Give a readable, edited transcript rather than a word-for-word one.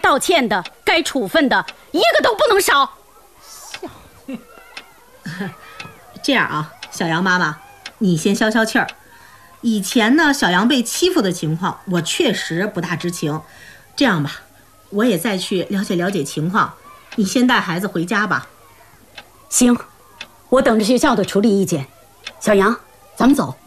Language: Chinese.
道歉的、该处分的，一个都不能少。 这样啊，小杨妈妈，你先消消气儿。以前呢，小杨被欺负的情况，我确实不大知情。这样吧，我也再去了解了解情况。你先带孩子回家吧。 行，我等着学校的处理意见。小杨，咱们走。